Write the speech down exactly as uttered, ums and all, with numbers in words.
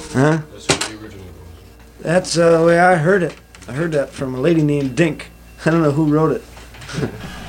Huh? That's what the original goes. That's uh, the way I heard it. I heard that from a lady named Dink. I don't know who wrote it.